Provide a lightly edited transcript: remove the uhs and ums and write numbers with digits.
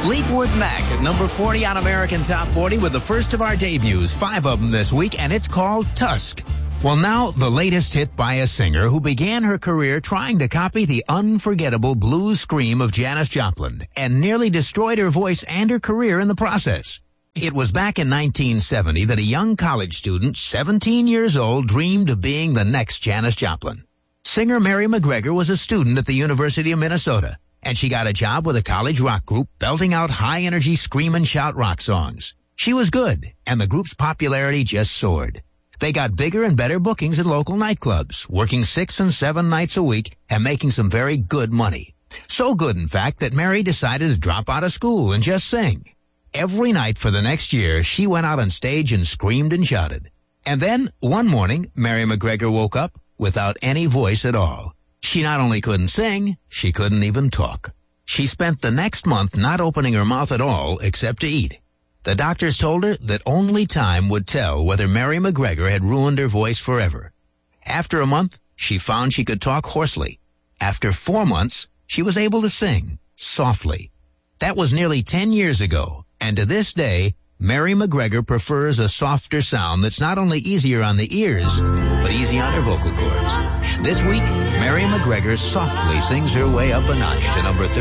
Fleetwood Mac at number 40 on American Top 40 with the first of our debuts, 5 of them this week, and it's called Tusk. Well, now, the latest hit by a singer who began her career trying to copy the unforgettable blues scream of Janis Joplin and nearly destroyed her voice and her career in the process. It was back in 1970 that a young college student, 17 years old, dreamed of being the next Janis Joplin. Singer Mary McGregor was a student at the University of Minnesota, and she got a job with a college rock group belting out high-energy scream-and-shout rock songs. She was good, and the group's popularity just soared. They got bigger and better bookings in local nightclubs, working 6 and 7 nights a week and making some very good money. So good, in fact, that Mary decided to drop out of school and just sing. Every night for the next year, she went out on stage and screamed and shouted. And then, one morning, Mary McGregor woke up without any voice at all. She not only couldn't sing, she couldn't even talk. She spent the next month not opening her mouth at all except to eat. The doctors told her that only time would tell whether Mary McGregor had ruined her voice forever. After a month, she found she could talk hoarsely. After 4 months, she was able to sing softly. That was nearly 10 years ago, and to this day, Mary McGregor prefers a softer sound that's not only easier on the ears, but easy on her vocal cords. This week, Mary McGregor softly sings her way up a notch to number 30.